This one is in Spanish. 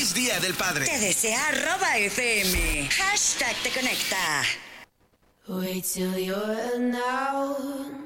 Feliz Día del Padre. Te desea @FM. #te conecta. Wait till you're now.